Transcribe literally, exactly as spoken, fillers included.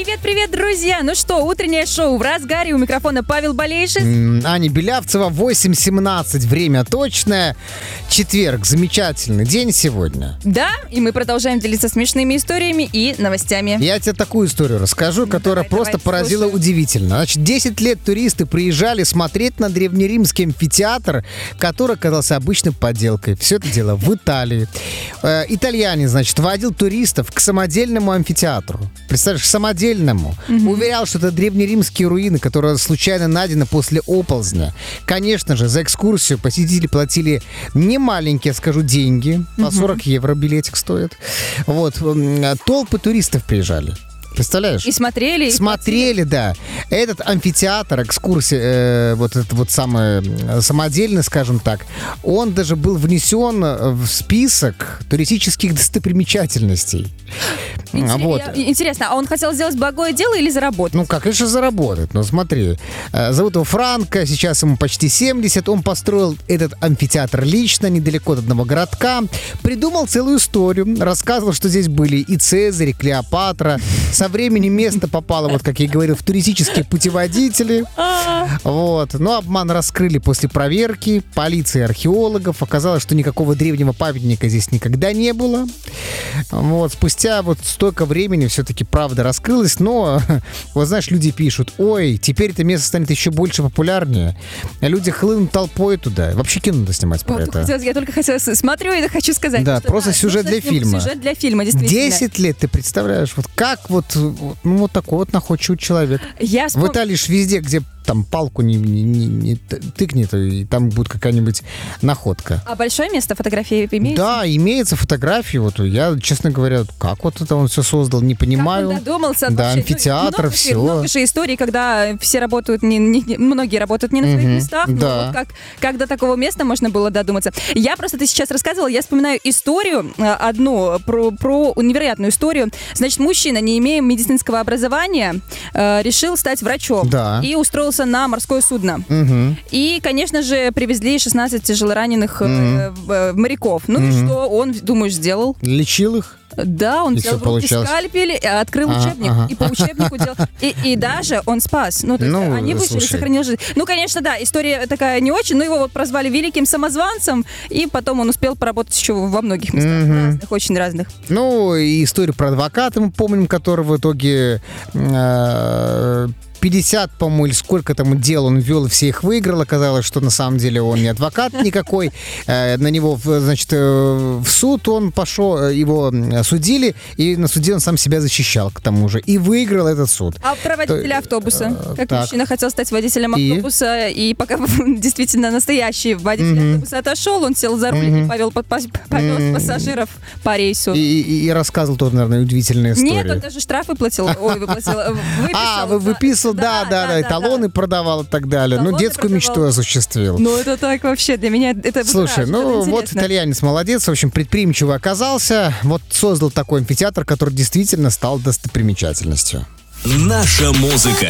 Привет-привет, друзья! Ну что, утреннее шоу в разгаре. У микрофона Павел Болейшин. Аня Белявцева, восемь семнадцать, время точное. Четверг, замечательный день сегодня. Да, и мы продолжаем делиться смешными историями и новостями. Я тебе такую историю расскажу, Ну, которая давай, просто давай, поразила слушаю. удивительно. Значит, десять лет туристы приезжали смотреть на древнеримский амфитеатр, который оказался обычной подделкой. Все это дело в Италии. Э, итальянин, значит, водил туристов к самодельному амфитеатру. Представляешь, к самодельному. Мгм. Уверял, что это древнеримские руины, которые случайно найдены после оползня. Конечно же, за экскурсию посетители платили немаленькие, скажу, деньги. По сорок евро билетик стоит. Вот. м, Толпы туристов приезжали. Представляешь? И смотрели. и Смотрели, да. Этот амфитеатр, экскурсия, э, вот этот вот самый э, самодельный, скажем так, он даже был внесен в список туристических достопримечательностей. Интерес- А вот. я- Интересно, а он хотел сделать благое дело или заработать? Ну, как, конечно, заработать. Но смотри, э, зовут его Франко, сейчас ему почти семьдесят. Он построил этот амфитеатр лично, недалеко от одного городка. Придумал целую историю. Рассказывал, что здесь были и Цезарь, и Клеопатра. Со временем место попало, вот как я и говорил, в туристические путеводители. Вот. Но обман раскрыли после проверки полиции и археологов. Оказалось, что никакого древнего памятника здесь никогда не было. Вот. Спустя вот столько времени все-таки правда раскрылась. Но, вот знаешь, люди пишут: ой, теперь это место станет еще больше популярнее. Люди хлынут толпой туда. Вообще кино надо снимать про Вот, это. хотелось- я только хотела, с- смотрю и хочу сказать. Да, что просто сюжет нужно для сним- фильма. Сюжет для фильма, действительно. Десять лет, ты представляешь? Вот как вот, вот, ну, вот такой вот находчивый человек. Я В вспом- Италии ж везде, где там палку не, не, не- не т- тыкнет, и там будет какая-нибудь находка. А большое место фотографии имеется? Да, имеется фотографии. Вот я, честно говоря, как вот это он все создал, не понимаю. Как он додумался? Да, вообще? Ну, амфитеатр, много же- всё. Много же историй, когда все работают, не, не- не- многие работают не на своих Мгм, местах. но да. вот как, как до такого места можно было додуматься? Я просто, ты сейчас рассказывала, я вспоминаю историю, э, одну, про, про невероятную историю. Значит, мужчина, не имея медицинского образования, э, решил стать врачом. Да. И устроился на морское судно. Мгм. И, конечно же, привезли шестнадцать тяжелораненых э, Мгм. э, моряков. Ну и Мгм. что он, думаешь, сделал? Лечил их? Да, он И взял всё в руки получалось. скальпель, э, открыл Ага, учебник ага. и по учебнику делал. И, и даже он спас. Ну, то есть Ну, они выжили, слушай. сохранил жизнь. Ну, конечно, да, история такая не очень, но его вот прозвали великим самозванцем, и потом он успел поработать еще во многих местах, Мгм. разных, очень разных. Ну, и историю про адвоката мы помним, который в итоге э, пятьдесят, по-моему, или сколько там дел он вел, и все их выиграл. Оказалось, что на самом деле он не адвокат никакой. Э, На него, в- значит, э, в суд он пошел, э, его м, судили, и на суде он сам себя защищал, к тому же, и выиграл этот суд. А про водителя То- автобуса? э, Как так. мужчина хотел стать водителем И? автобуса, и пока действительно настоящий водитель Мгм. автобуса отошел, он сел за руль и Мгм. повел, повез пассажиров по рейсу. И, и- и рассказывал тоже, наверное, удивительные истории. Нет, он даже штраф выплатил. Ой, выплатил. э, Выписал. А, вы выписывал, да, да, да, талоны продавал и так далее. Ну, Талоны детскую мечту продавал. осуществил. Ну, это так вообще для меня, это Слушай, будоражит, ну это вот интересно. итальянец молодец, в общем, предприимчивый оказался. Вот создал такой амфитеатр, который действительно стал достопримечательностью. Наша музыка.